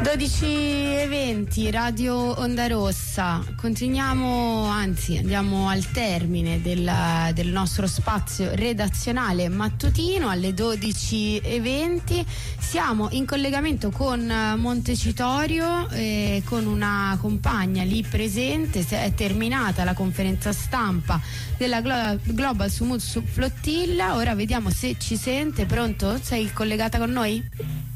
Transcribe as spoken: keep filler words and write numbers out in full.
dodici e venti, Radio Onda Rossa. Continuiamo, anzi andiamo al termine del, del nostro spazio redazionale mattutino alle dodici e venti. Siamo in collegamento con Montecitorio, eh, con una compagna lì presente. È terminata la conferenza stampa della Glo- Global Sumut Flottilla. Ora vediamo se ci sente. Pronto? Sei collegata con noi?